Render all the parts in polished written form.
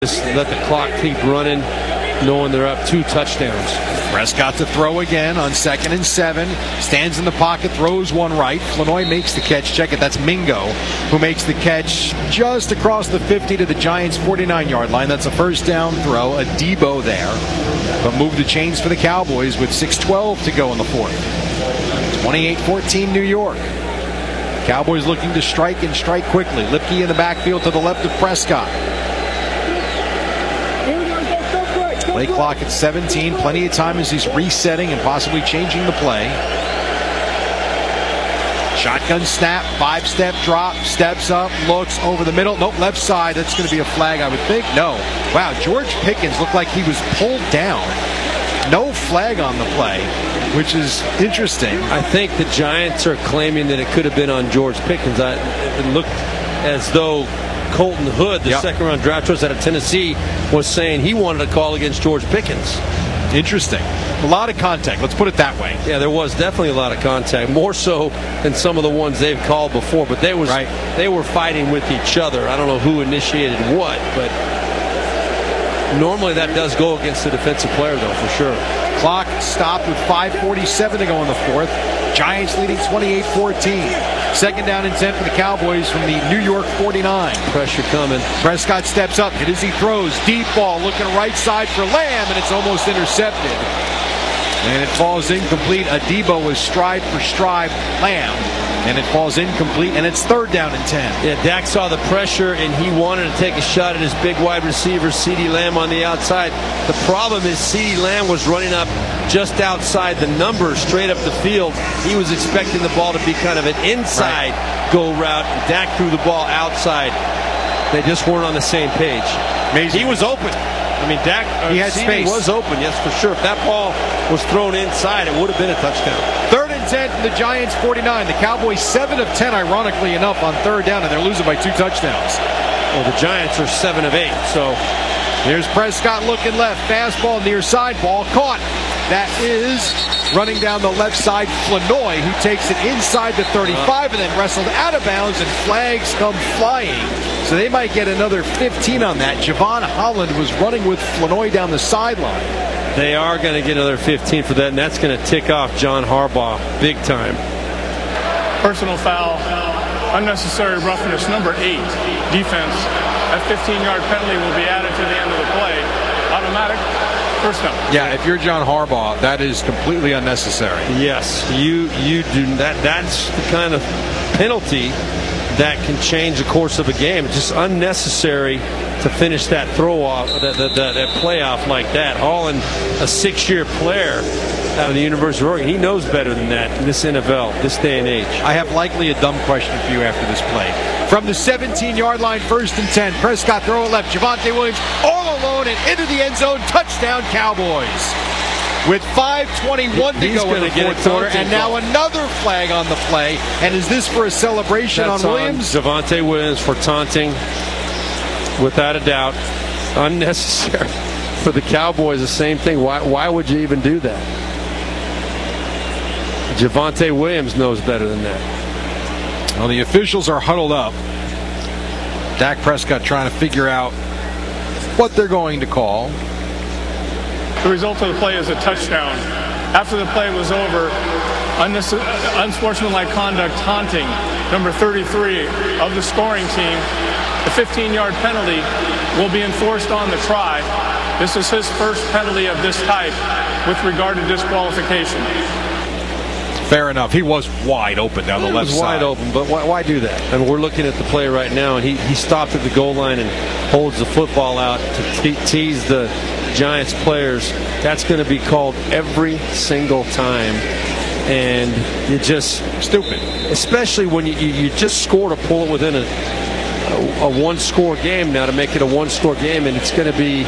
Just let the clock keep running, knowing they're up 2 touchdowns. Prescott to throw again on 2nd and 7. Stands in the pocket, throws one right. Flanoy makes the catch. Check it, that's Mingo who makes the catch just across the 50 to the Giants' 49-yard line. That's a first down throw. A Debo there. But move the chains for the Cowboys with 6:12 to go in the fourth. 28-14 New York. Cowboys looking to strike and strike quickly. Lipke in the backfield to the left of Prescott. Play clock at 17. Plenty of time as he's resetting and possibly changing the play. Shotgun snap, 5-step drop, steps up, looks over the middle. Nope, left side. That's going to be a flag, I would think. No. Wow, George Pickens looked like he was pulled down. No flag on the play, which is interesting. I think the Giants are claiming that it could have been on George Pickens. It looked as though Colton Hood, the second-round draft choice out of Tennessee, was saying he wanted a call against George Pickens. Interesting. A lot of contact. Let's put it that way. Yeah, there was definitely a lot of contact, more so than some of the ones they've called before. But they were fighting with each other. I don't know who initiated what, but normally that does go against the defensive player, though, for sure. Clock stopped with 5:47 to go in the fourth. Giants leading 28-14. 2nd down and 10 for the Cowboys from the New York 49. Pressure coming. Prescott steps up, hit as he throws. Deep ball looking right side for Lamb, and it's almost intercepted. And it falls incomplete. Adebo was stride for stride Lamb, and it falls incomplete, and it's 3rd down and 10. Yeah, Dak saw the pressure, and he wanted to take a shot at his big wide receiver, CeeDee Lamb, on the outside. The problem is CeeDee Lamb was running up just outside the numbers, straight up the field. He was expecting the ball to be kind of an inside go route. Dak threw the ball outside. They just weren't on the same page. Amazing. He was open. I mean, Dak, he had space. Was open, yes, for sure. If that ball was thrown inside, it would have been a touchdown. 3rd and 10 from the Giants' 49. The Cowboys 7 of 10, ironically enough, on 3rd down, and they're losing by 2 touchdowns. Well, the Giants are 7 of 8, so here's Prescott looking left. Fastball near side, ball caught. That is running down the left side, Flanoy, who takes it inside the 35 and then wrestled out of bounds, and flags come flying. So they might get another 15 on that. Javon Holland was running with Flanoy down the sideline. They are going to get another 15 for that, and that's going to tick off John Harbaugh big time. Personal foul, unnecessary roughness, number 8, defense. That 15-yard penalty will be added to the end of the play. Automatic. First down. Yeah, if you're John Harbaugh, that is completely unnecessary. Yes, you do that. That's the kind of penalty that can change the course of a game. It's just unnecessary to finish that throw off, that play off like that. Holland, a 6-year player out of the University of Oregon, he knows better than that in this NFL, this day and age. I have likely a dumb question for you after this play. From the 17-yard line, 1st and 10. Prescott throw it left. Javonte Williams all alone and into the end zone. Touchdown, Cowboys. With 5:21 to go in the fourth quarter, and now another flag on the play. And is this for a celebration on Williams? Javonte Williams for taunting, without a doubt. Unnecessary. For the Cowboys, the same thing. Why would you even do that? Javonte Williams knows better than that. Well, the officials are huddled up. Dak Prescott trying to figure out what they're going to call. The result of the play is a touchdown. After the play was over, unsportsmanlike conduct, taunting, number 33 of the scoring team. The 15-yard penalty will be enforced on the try. This is his first penalty of this type with regard to disqualification. Fair enough. He was wide open down the left side. He was wide open, but why do that? I mean, we're looking at the play right now, and he stopped at the goal line and holds the football out to tease the Giants players. That's going to be called every single time, and it's just stupid. Especially when you just score to pull it within a one-score game now, to make it a one-score game, and it's going to be,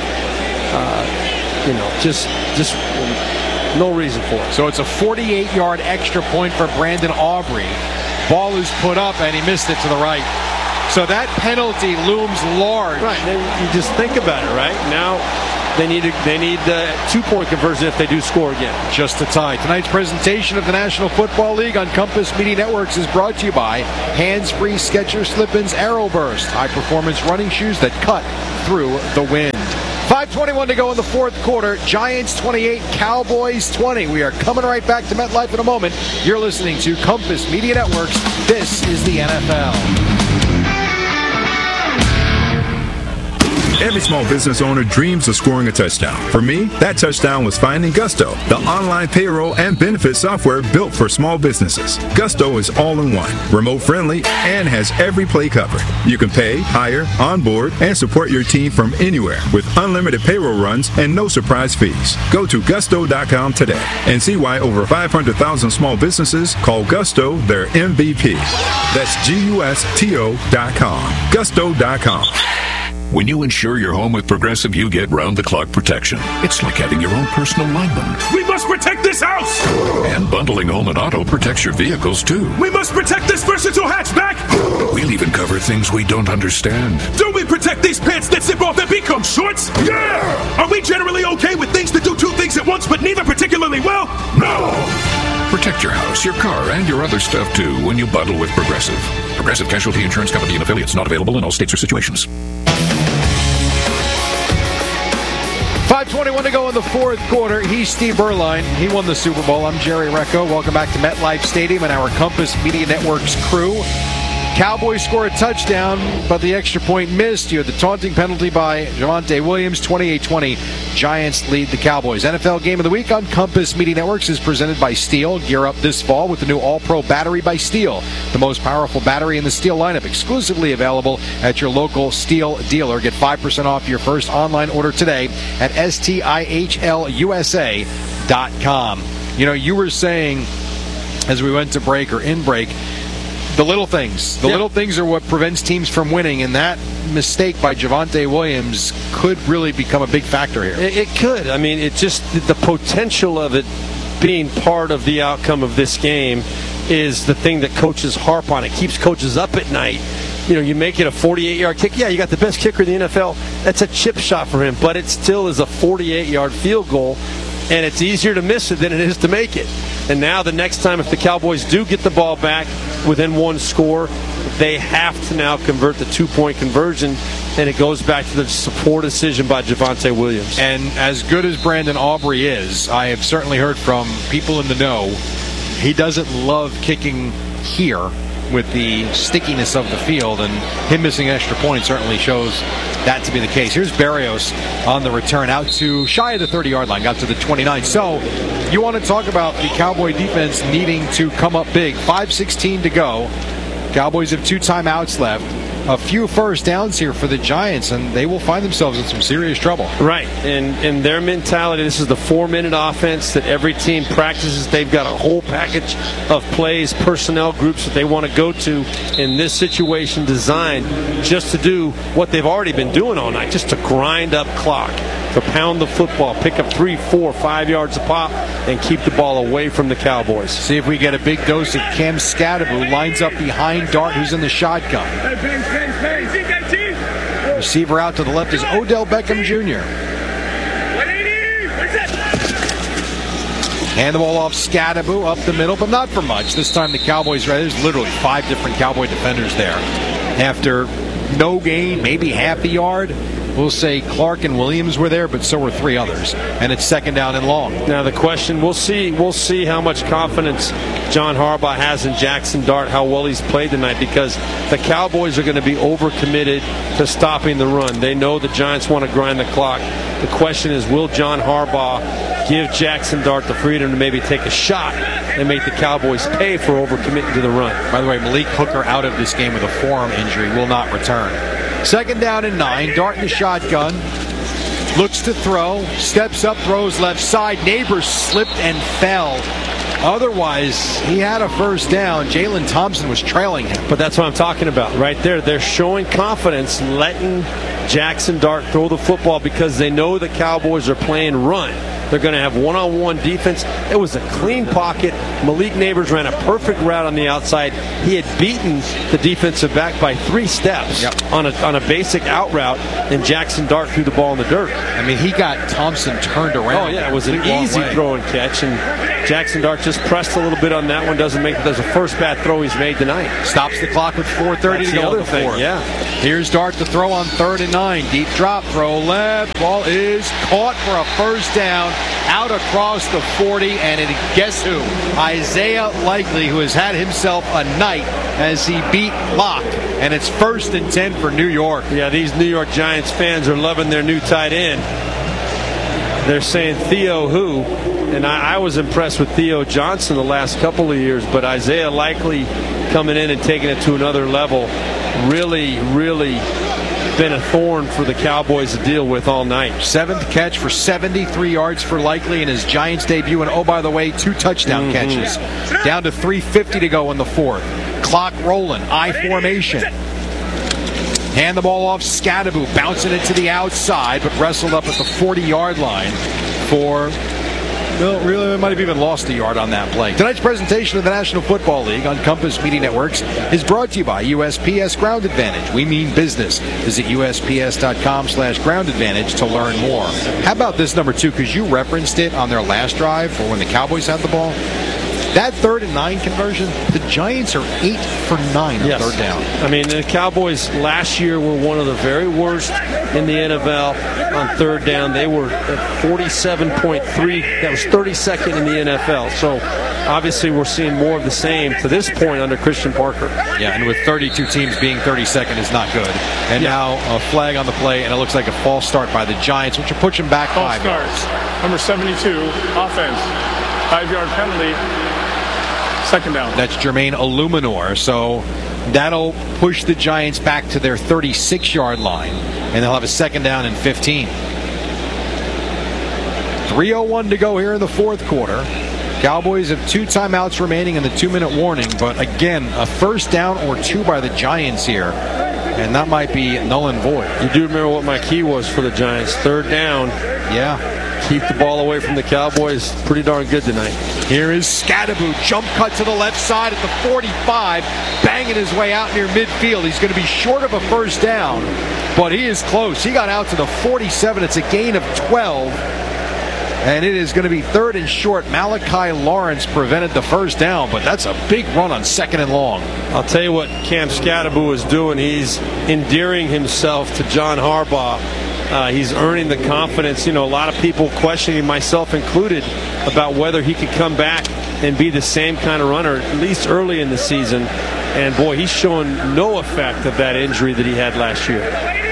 just no reason for it. So it's a 48-yard extra point for Brandon Aubrey. Ball is put up, and he missed it to the right. So that penalty looms large. Right. You just think about it, right? Now They need the 2-point conversion if they do score again. Just a tie. Tonight's presentation of the National Football League on Compass Media Networks is brought to you by Hands-Free Skechers Slip-ins Aeroburst, high-performance running shoes that cut through the wind. 5:21 to go in the fourth quarter. Giants 28, Cowboys 20. We are coming right back to MetLife in a moment. You're listening to Compass Media Networks. This is the NFL. Every small business owner dreams of scoring a touchdown. For me, that touchdown was finding Gusto, the online payroll and benefit software built for small businesses. Gusto is all-in-one, remote-friendly, and has every play covered. You can pay, hire, onboard, and support your team from anywhere with unlimited payroll runs and no surprise fees. Go to gusto.com today and see why over 500,000 small businesses call Gusto their MVP. That's GUSTO.com. Gusto.com. When you insure your home with Progressive, you get round-the-clock protection. It's like having your own personal lineman. We must protect this house! And bundling home and auto protects your vehicles, too. We must protect this versatile hatchback! We'll even cover things we don't understand. Do we protect these pants that zip off and become shorts? Yeah! Are we generally okay with things that do two things at once, but neither particularly well? No! Protect your house, your car, and your other stuff, too, when you bundle with Progressive. Progressive Casualty Insurance Company and affiliates, not available in all states or situations. 5:21 to go in the fourth quarter. He's Steve Berline. He won the Super Bowl. I'm Jerry Recco. Welcome back to MetLife Stadium and our Compass Media Networks crew. Cowboys score a touchdown, but the extra point missed. You had the taunting penalty by Javonte Williams, 28-20. Giants lead the Cowboys. NFL Game of the Week on Compass Media Networks is presented by Steel. Gear up this fall with the new All-Pro battery by Steel, the most powerful battery in the Steel lineup, exclusively available at your local Steel dealer. Get 5% off your first online order today at STIHLUSA.com. You know, you were saying as we went to break or in break, the little things. The little things are what prevents teams from winning, and that mistake by Javonte Williams could really become a big factor here. It could. I mean, it just, the potential of it being part of the outcome of this game is the thing that coaches harp on. It keeps coaches up at night. You know, you make it a 48-yard kick. Yeah, you got the best kicker in the NFL. That's a chip shot for him, but it still is a 48-yard field goal, and it's easier to miss it than it is to make it. And now the next time, if the Cowboys do get the ball back within one score, they have to now convert the 2-point conversion, and it goes back to the poor decision by Javonte Williams. And as good as Brandon Aubrey is, I have certainly heard from people in the know, he doesn't love kicking here with the stickiness of the field, and him missing an extra point certainly shows that to be the case. Here's Berrios on the return out to shy of the 30-yard line, got to the 29. So you want to talk about the Cowboy defense needing to come up big. 5:16 to go. Cowboys have 2 timeouts left. A few first downs here for the Giants, and they will find themselves in some serious trouble. Right, and their mentality, this is the 4-minute offense that every team practices. They've got a whole package of plays, personnel groups that they want to go to in this situation, designed just to do what they've already been doing all night, just to grind up clock, to pound the football, pick up 3, 4, 5 yards a pop, and keep the ball away from the Cowboys. See if we get a big dose of Cam Scadaboo, lines up behind Dart, who's in the shotgun. Receiver out to the left is Odell Beckham Jr. Hand the ball off Scadaboo up the middle, but not for much. This time the Cowboys, there's literally 5 different Cowboy defenders there. After no gain, maybe half a yard, we'll say Clark and Williams were there, but so were 3 others. And it's second down and long. Now the question, we'll see how much confidence John Harbaugh has in Jackson Dart, how well he's played tonight, because the Cowboys are going to be overcommitted to stopping the run. They know the Giants want to grind the clock. The question is, will John Harbaugh give Jackson Dart the freedom to maybe take a shot and make the Cowboys pay for overcommitting to the run? By the way, Malik Hooker out of this game with a forearm injury, will not return. Second down and 9. Dart in the shotgun. Looks to throw. Steps up, throws left side. Neighbors slipped and fell. Otherwise, he had a first down. Jalen Thompson was trailing him. But that's what I'm talking about right there. They're showing confidence, letting Jackson Dart throw the football because they know the Cowboys are playing run. They're going to have one-on-one defense. It was a clean pocket. Malik Neighbors ran a perfect route on the outside. He had beaten the defensive back by 3 steps on a basic out route, and Jackson Dart threw the ball in the dirt. I mean, he got Thompson turned around. Oh, yeah, it was an easy throw and catch, and Jackson Dart just pressed a little bit on that one. Doesn't make it. That's the first bad throw he's made tonight. Stops the clock with 4:30 to go in the fourth. Yeah. Here's Dart to throw on 3rd and 9. Deep drop throw left. Ball is caught for a first down out across the 40. And guess who? Isaiah Likely, who has had himself a night as he beat Locke. And it's 1st and 10 for New York. Yeah, these New York Giants fans are loving their new tight end. They're saying Theo who? And I was impressed with Theo Johnson the last couple of years, but Isaiah Likely coming in and taking it to another level, really been a thorn for the Cowboys to deal with all night. 7th catch for 73 yards for Likely in his Giants debut, and oh, by the way, 2 touchdown catches. Down to 3:50 to go in the fourth. Clock rolling, I formation. Hand the ball off, Scadaboo bouncing it to the outside, but wrestled up at the 40-yard line for... No, really, might have even lost a yard on that play. Tonight's presentation of the National Football League on Compass Media Networks is brought to you by USPS Ground Advantage. We mean business. Visit USPS.com/Ground Advantage to learn more. How about this number 2? Because you referenced it on their last drive for when the Cowboys had the ball. That 3rd and 9 conversion, the Giants are 8 for 9 on 3rd down. I mean, the Cowboys last year were one of the very worst in the NFL on 3rd down. They were at 47.3. That was 32nd in the NFL. So obviously we're seeing more of the same to this point under Christian Parker. Yeah, and with 32 teams being 32nd is not good. And now a flag on the play, and it looks like a false start by the Giants, which will push them back 5 yards. Number 72, offense. 5-yard penalty. 2nd down. That's Jermaine Illuminor. So that'll push the Giants back to their 36-yard line, and they'll have a 2nd down and 15. 3:01 to go here in the fourth quarter. Cowboys have 2 timeouts remaining in the 2-minute warning, but again, a 1st down or 2 by the Giants here, and that might be null and void. You do remember what my key was for the Giants. 3rd down. Yeah. Keep the ball away from the Cowboys. Pretty darn good tonight. Here is Scadaboo. Jump cut to the left side at the 45. Banging his way out near midfield. He's going to be short of a 1st down, but he is close. He got out to the 47. It's a gain of 12. And it is going to be 3rd and short. Malachi Lawrence prevented the 1st down, but that's a big run on 2nd and long. I'll tell you what Cam Scadaboo is doing. He's endearing himself to John Harbaugh. He's earning the confidence. You know, a lot of people questioning, myself included, about whether he could come back and be the same kind of runner, at least early in the season. And, boy, he's showing no effect of that injury that he had last year.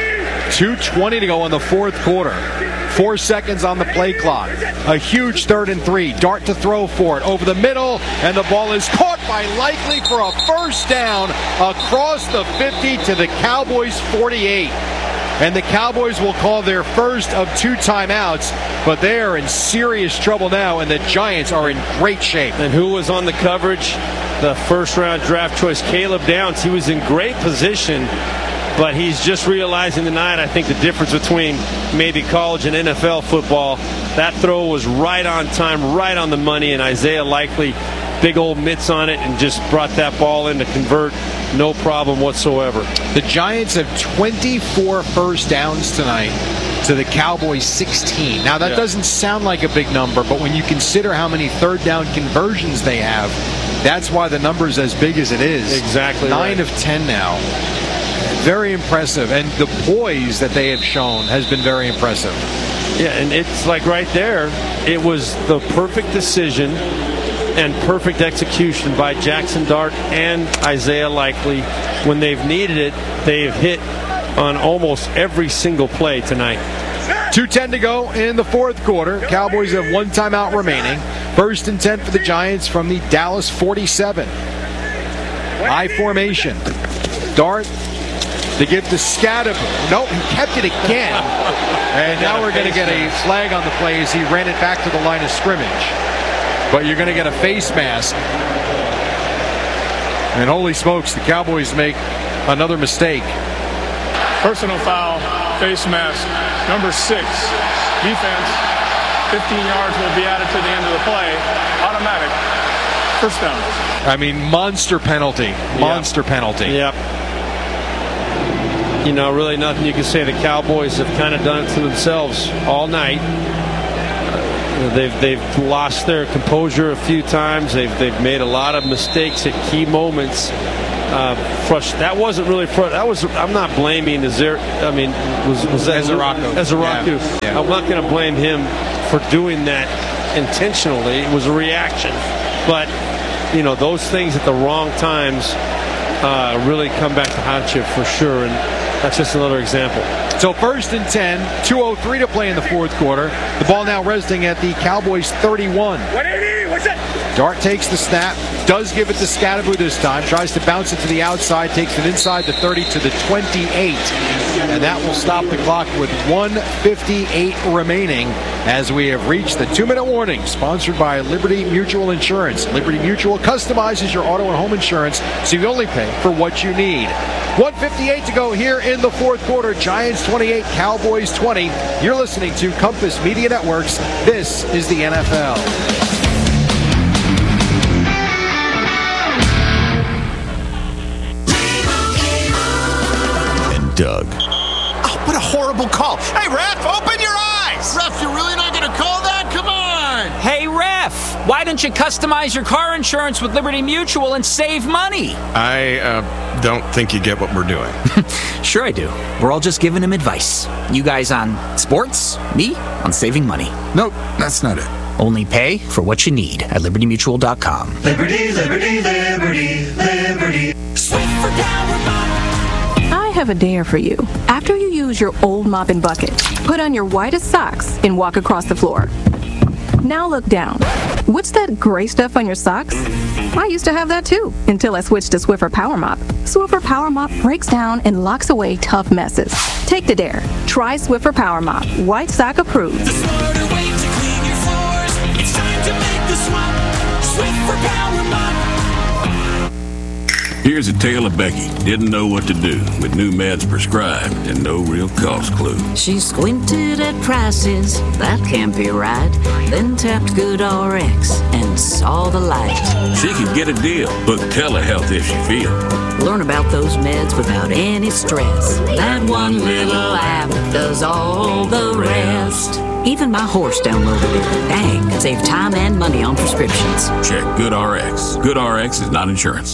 2:20 to go in the fourth quarter. 4 seconds on the play clock. A huge 3rd and 3. Dart to throw for it. Over the middle, and the ball is caught by Likely for a 1st down across the 50 to the Cowboys' 48. And the Cowboys will call their first of 2 timeouts, but they are in serious trouble now, and the Giants are in great shape. And who was on the coverage? The 1st-round draft choice, Caleb Downs. He was in great position, but he's just realizing tonight, I think, the difference between maybe college and NFL football. That throw was right on time, right on the money, and Isaiah Likely, big old mitts on it, and just brought that ball in to convert. No problem whatsoever. The Giants have 24 1st downs tonight to the Cowboys 16. Now, that doesn't sound like a big number, but when you consider how many 3rd down conversions they have, that's why the number's as big as it is. Exactly. 9 of 10 now. Very impressive. And the poise that they have shown has been very impressive. Yeah, and it's like right there, it was the perfect decision and perfect execution by Jackson Dart and Isaiah Likely. When they've needed it, they've hit on almost every single play tonight. 2:10 to go in the fourth quarter. Cowboys have 1 timeout remaining. 1st and 10 for the Giants from the Dallas 47. I formation. Dart to give to Scadaboo. Nope, he kept it again. And now we're going to get a flag on the play as he ran it back to the line of scrimmage. But you're going to get a face mask. And holy smokes, the Cowboys make another mistake. Personal foul, face mask. Number 6, defense. 15 yards will be added to the end of the play. Automatic. First down. I mean, monster penalty. Monster penalty. Yep. You know, really nothing you can say. The Cowboys have kind of done it to themselves all night. They've lost their composure a few times. They've made a lot of mistakes at key moments. That wasn't really. That was. I'm not blaming Azir. I mean, was that Ezeraku? Yeah. I'm not going to blame him for doing that intentionally. It was a reaction, but you know, those things at the wrong times really come back to haunt you for sure. And that's just another example. So 1st and 10, 2:03 to play in the fourth quarter. The ball now resting at the Cowboys 31. 180, what's that? Dart takes the snap, does give it to Scadaboo this time, tries to bounce it to the outside, takes it inside the 30 to the 28. And that will stop the clock with 1:58 remaining as we have reached the 2-minute warning, sponsored by Liberty Mutual Insurance. Liberty Mutual customizes your auto and home insurance so you only pay for what you need. 1:58 to go here in the fourth quarter. Giants 28, Cowboys 20. You're listening to Compass Media Networks. This is the NFL. And Doug. Oh, what a horrible call. Hey, ref, open your eyes. Ref, you're really not going to call that? Come on. Hey, ref, why don't you customize your car insurance with Liberty Mutual and save money? I don't think you get what we're doing. Sure I do. We're all just giving him advice. You guys on sports, me on saving money. Nope, that's not it. Only pay for what you need at libertymutual.com. Liberty, liberty, liberty, liberty. Swiffer Power Mop. I have a dare for you. After you use your old mop and bucket, put on your whitest socks and walk across the floor. Now look down. What's that gray stuff on your socks? I used to have that too, until I switched to Swiffer Power Mop. Swiffer Power Mop breaks down and locks away tough messes. Take the dare. Try Swiffer Power Mop. White sock approved. The smarter way to clean your floors. It's time to make the swap. Swiffer Power Mop. Here's a tale of Becky. Didn't know what to do with new meds prescribed and no real cost clue. She squinted at prices, that can't be right. Then tapped GoodRx and saw the light. She could get a deal. Book telehealth if she feels. Learn about those meds without any stress. That one little app does all the rest. Even my horse downloaded it. Dang, save time and money on prescriptions. Check GoodRx. GoodRx is not insurance.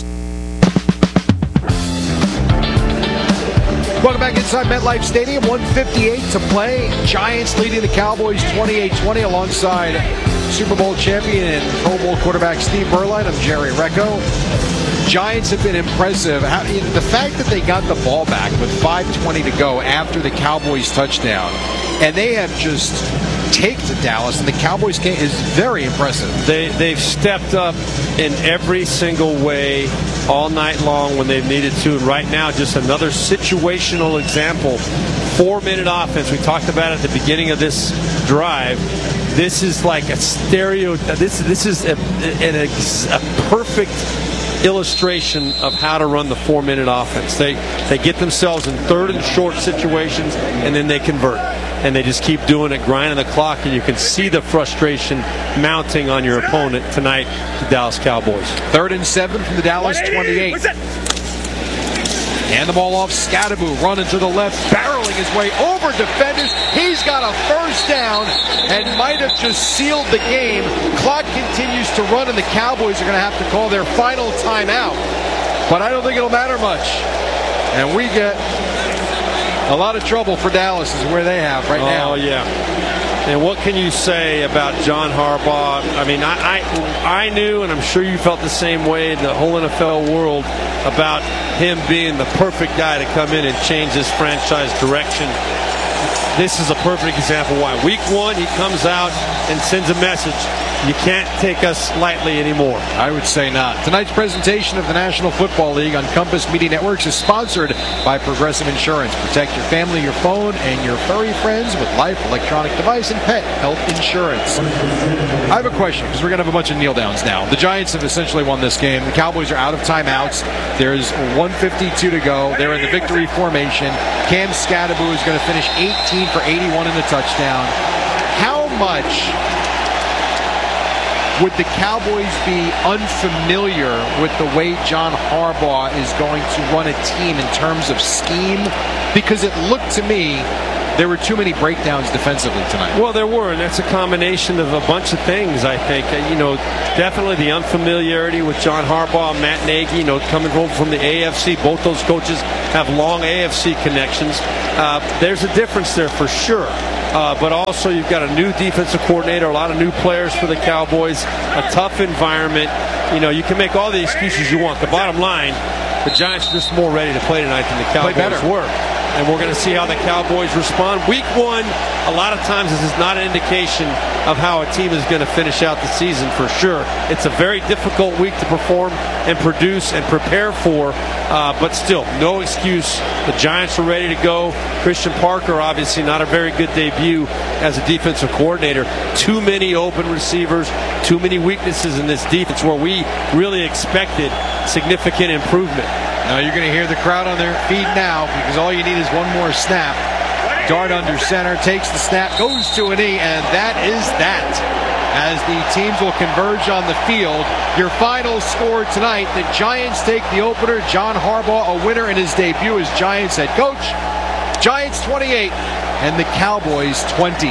Welcome back inside MetLife Stadium. 1:58 to play. Giants leading the Cowboys 28-20 alongside Super Bowl champion and Pro Bowl quarterback Steve Berline. I'm Jerry Recco. Giants have been impressive. The fact that they got the ball back with 5:20 to go after the Cowboys touchdown, and they have just taken Dallas, and the Cowboys game is very impressive. They've stepped up in every single way all night long when they've needed to. And right now, just another situational example. 4-minute offense. We talked about it at the beginning of this drive. This is like a stereo. This is a perfect illustration of how to run the 4-minute offense. They get themselves in third and short situations, and then they convert. And they just keep doing it, grinding the clock, and you can see the frustration mounting on your opponent tonight, the Dallas Cowboys. 3rd and 7 from the Dallas 28. And the ball off Scadaboo, running to the left, barreling his way over defenders. He's got a first down and might have just sealed the game. Clock continues to run, and the Cowboys are going to have to call their final timeout. But I don't think it'll matter much. And we get a lot of trouble for Dallas is where they have right now. Oh, yeah. And what can you say about John Harbaugh? I mean, I knew, and I'm sure you felt the same way, the whole NFL world, about him being the perfect guy to come in and change this franchise direction. This is a perfect example why. Week 1, he comes out and sends a message. You can't take us lightly anymore. I would say not. Tonight's presentation of the National Football League on Compass Media Networks is sponsored by Progressive Insurance. Protect your family, your phone, and your furry friends with life, electronic device, and pet health insurance. I have a question, because we're going to have a bunch of kneel downs now. The Giants have essentially won this game. The Cowboys are out of timeouts. There's 1:52 to go. They're in the victory formation. Cam Scadaboo is going to finish 18 for 81 in the touchdown. How much would the Cowboys be unfamiliar with the way John Harbaugh is going to run a team in terms of scheme? Because it looked to me there were too many breakdowns defensively tonight. Well, there were, and that's a combination of a bunch of things, I think. Definitely the unfamiliarity with John Harbaugh, Matt Nagy, coming home from the AFC. Both those coaches have long AFC connections. There's a difference there for sure. But also you've got a new defensive coordinator, a lot of new players for the Cowboys, a tough environment. You can make all the excuses you want. The bottom line, the Giants are just more ready to play tonight than the Cowboys were. And we're going to see how the Cowboys respond. Week 1, a lot of times this is not an indication of how a team is going to finish out the season for sure. It's a very difficult week to perform and produce and prepare for, but still, no excuse. The Giants are ready to go. Christian Parker, obviously not a very good debut as a defensive coordinator. Too many open receivers, too many weaknesses in this defense where we really expected significant improvement. Now you're going to hear the crowd on their feet now, because all you need is one more snap. Dart under center, takes the snap, goes to a knee, and that is that. As the teams will converge on the field, your final score tonight, the Giants take the opener. John Harbaugh, a winner in his debut as Giants head coach. Giants 28 and the Cowboys 20.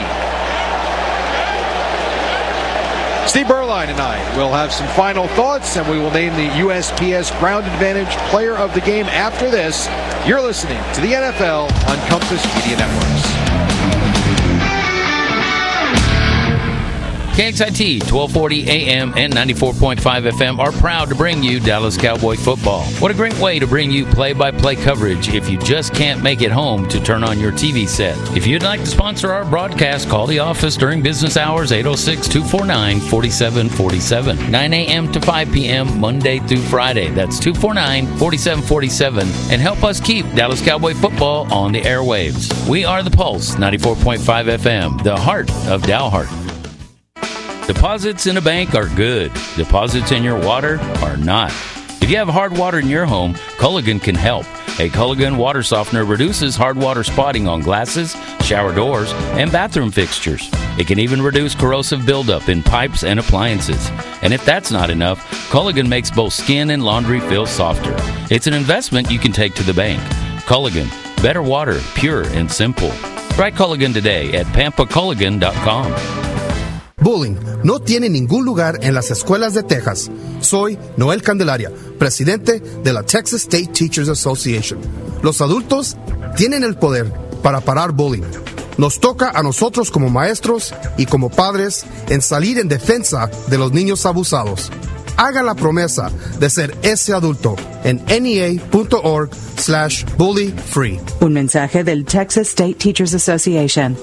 Steve Berline and I will have some final thoughts, and we will name the USPS Ground Advantage Player of the Game after this. You're listening to the NFL on Compass Media Networks. KXIT 1240 AM and 94.5 FM are proud to bring you Dallas Cowboy football. What a great way to bring you play-by-play coverage if you just can't make it home to turn on your TV set. If you'd like to sponsor our broadcast, call the office during business hours, 806-249-4747, 9 a.m. to 5 p.m. Monday through Friday. That's 249-4747, and help us keep Dallas Cowboy football on the airwaves. We are the Pulse, 94.5 FM, the heart of Dalhart. Deposits in a bank are good. Deposits in your water are not. If you have hard water in your home, Culligan can help. A Culligan water softener reduces hard water spotting on glasses, shower doors, and bathroom fixtures. It can even reduce corrosive buildup in pipes and appliances. And if that's not enough, Culligan makes both skin and laundry feel softer. It's an investment you can take to the bank. Culligan, better water, pure and simple. Try Culligan today at pampaculligan.com. Bullying no tiene ningún lugar en las escuelas de Texas. Soy Noel Candelaria, presidente de la Texas State Teachers Association. Los adultos tienen el poder para parar bullying. Nos toca a nosotros como maestros y como padres en salir en defensa de los niños abusados. Haga la promesa de ser ese adulto en nea.org/bullyfree. Un mensaje del Texas State Teachers Association.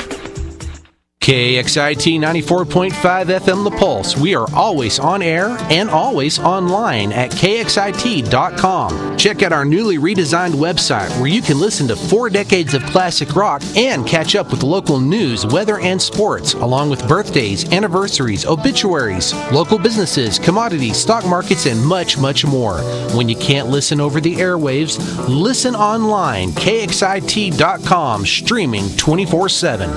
KXIT 94.5 FM The Pulse. We are always on air and always online at KXIT.com. Check out our newly redesigned website where you can listen to 4 decades of classic rock and catch up with local news, weather, and sports, along with birthdays, anniversaries, obituaries, local businesses, commodities, stock markets, and much, much more. When you can't listen over the airwaves, listen online. KXIT.com, streaming 24/7.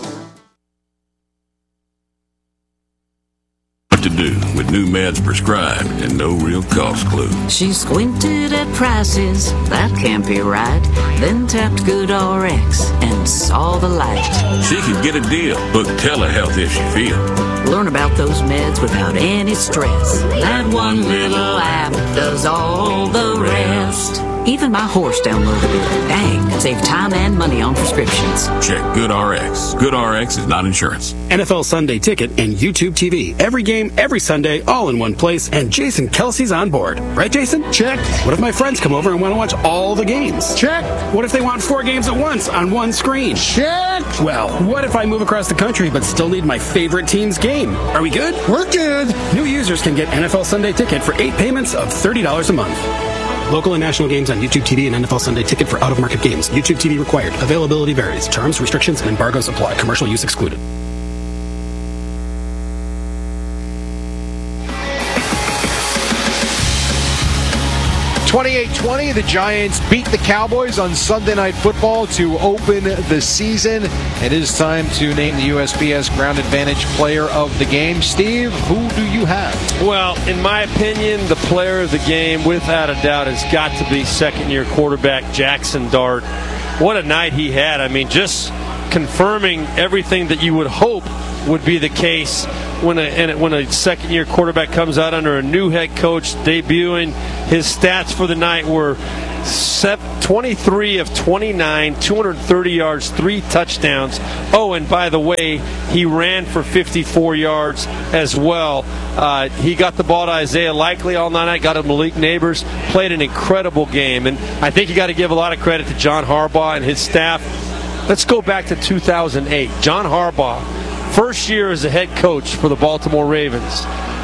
To do with new meds prescribed and no real cost clue. She squinted at prices, that can't be right. Then tapped GoodRx and saw the light. She could get a deal. Book telehealth if she feel. Learn about those meds without any stress. That one little app does all the rest. Even my horse downloaded it. Dang, save time and money on prescriptions. Check GoodRx. GoodRx is not insurance. NFL Sunday Ticket and YouTube TV. Every game, every Sunday, all in one place, and Jason Kelsey's on board. Right, Jason? Check. What if my friends come over and want to watch all the games? Check. What if they want 4 games at once on one screen? Check. Well, what if I move across the country but still need my favorite team's game? Are we good? We're good. New users can get NFL Sunday Ticket for 8 payments of $30 a month. Local and national games on YouTube TV and NFL Sunday Ticket for out-of-market games. YouTube TV required. Availability varies. Terms, restrictions, and embargoes apply. Commercial use excluded. (28-20), the Giants beat the Cowboys on Sunday Night Football to open the season. It is time to name the USPS Ground Advantage Player of the Game. Steve, who do you have? Well, in my opinion, the player of the game, without a doubt, has got to be second-year quarterback Jackson Dart. What a night he had. I mean, just confirming everything that you would hope would be the case when a second-year quarterback comes out under a new head coach debuting. His stats for the night were 23 of 29, 230 yards, 3 touchdowns. Oh, and by the way, he ran for 54 yards as well. He got the ball to Isaiah Likely all night, got to Malik Neighbors, played an incredible game. And I think you got to give a lot of credit to John Harbaugh and his staff. Let's go back to 2008. John Harbaugh, first year as a head coach for the Baltimore Ravens,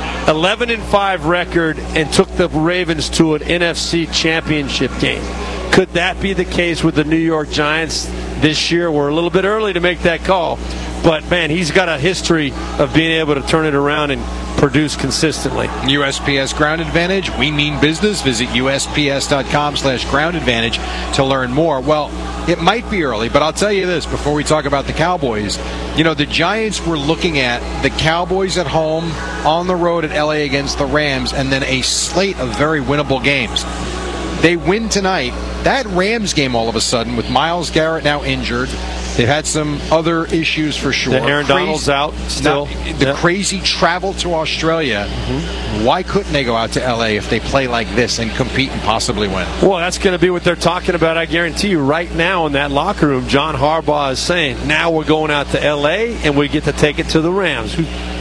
11-5 record, and took the Ravens to an NFC championship game. Could that be the case with the New York Giants this year? We're a little bit early to make that call, but man, he's got a history of being able to turn it around and produce consistently. USPS Ground Advantage, we mean business. Visit USPS.com/ground advantage to learn more. Well, it might be early, but I'll tell you this before we talk about the Cowboys. You know, the Giants were looking at the Cowboys at home, on the road at LA against the Rams, and then a slate of very winnable games. They win tonight. That Rams game, all of a sudden, with Myles Garrett now injured, they've had some other issues for sure. Aaron Donald's out still. The crazy travel to Australia. Why couldn't they go out to LA if they play like this and compete and possibly win? Well, that's going to be what they're talking about. I guarantee you right now in that locker room, John Harbaugh is saying, now we're going out to LA and we get to take it to the Rams.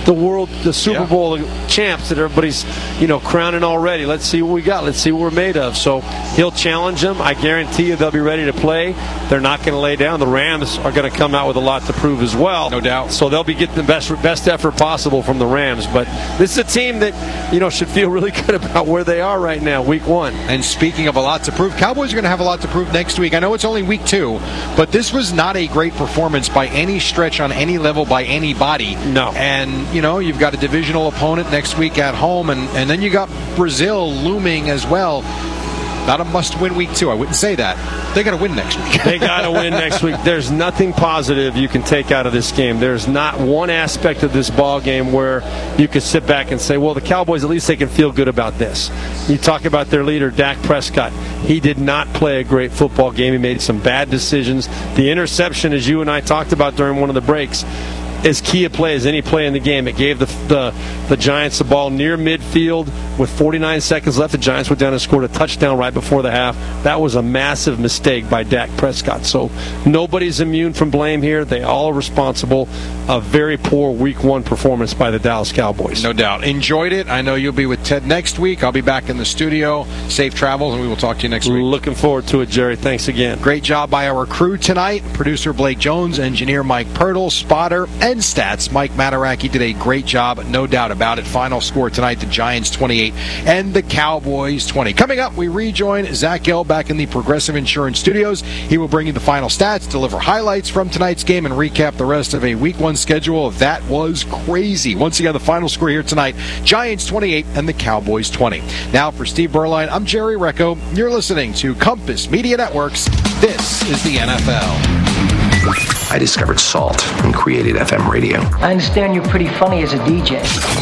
The Super Bowl champs that everybody's, crowning already. Let's see what we got. Let's see what we're made of. So he'll challenge them. I guarantee you they'll be ready to play. They're not going to lay down. The Rams are going to come out with a lot to prove as well. No doubt. So they'll be getting the best effort possible from the Rams. But this is a team that, should feel really good about where they are right now, week 1. And speaking of a lot to prove, Cowboys are going to have a lot to prove next week. I know it's only week 2, but this was not a great performance by any stretch on any level by anybody. No. And, you've got a divisional opponent next week at home, and then you got Brazil looming as well. Not a must-win week 2. I wouldn't say that. They got to win next week. They got to win next week. There's nothing positive you can take out of this game. There's not one aspect of this ball game where you could sit back and say, well, the Cowboys, at least they can feel good about this. You talk about their leader, Dak Prescott. He did not play a great football game. He made some bad decisions. The interception, as you and I talked about during one of the breaks, as key a play as any play in the game. It gave the Giants the ball near midfield with 49 seconds left. The Giants went down and scored a touchdown right before the half. That was a massive mistake by Dak Prescott. So nobody's immune from blame here. They all are responsible. A very poor week 1 performance by the Dallas Cowboys. No doubt. Enjoyed it. I know you'll be with Ted next week. I'll be back in the studio. Safe travels, and we will talk to you next week. Looking forward to it, Jerry. Thanks again. Great job by our crew tonight. Producer Blake Jones, engineer Mike Pirtle, spotter and stats Mike Mataraki did a great job, no doubt about it. Final score tonight, the Giants 28 and the Cowboys 20. Coming up, we rejoin Zach Gill back in the Progressive Insurance Studios. He will bring you the final stats, deliver highlights from tonight's game, and recap the rest of a Week 1 schedule that was crazy. Once again, the final score here tonight, Giants 28 and the Cowboys 20. Now for Steve Berline, I'm Jerry Recco. You're listening to Compass Media Networks. This is the NFL. I discovered salt and created FM radio. I understand you're pretty funny as a DJ.